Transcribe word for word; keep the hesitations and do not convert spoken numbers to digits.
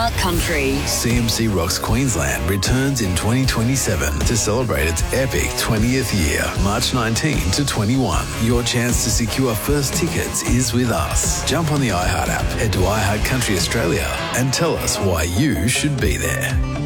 iHeart Country. C M C Rocks Queensland returns in twenty twenty-seven to celebrate its epic twentieth year, March nineteenth to twenty-one. Your chance to secure first tickets is with us. Jump on the iHeart app, head to iHeart Country Australia and tell us why you should be there.